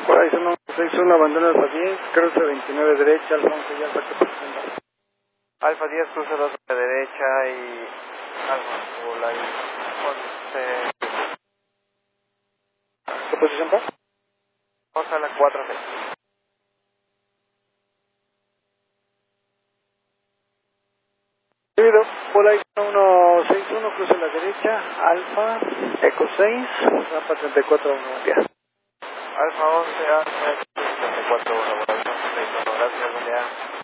Horizon 161, abandono Alfa 10, cruce 29 derecha, Alfa 11 y Alfa, ¿qué posición va? Alfa 10, cruce 2 a la derecha y Alfa Bola y 11. ¿Qué posición va? Vamos a la 4. Seguido, Horizon 161, cruce a la derecha, Alfa, Eco 6, rampa 34 a 1, buen día. Alfa 11, Alfa 34, 1, gracias, buen día.